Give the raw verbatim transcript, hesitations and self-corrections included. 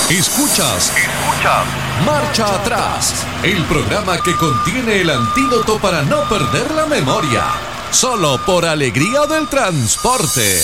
Escuchas, escuchas. Marcha Atrás, el programa que contiene el antídoto para no perder la memoria. Solo por Alegría del Transporte.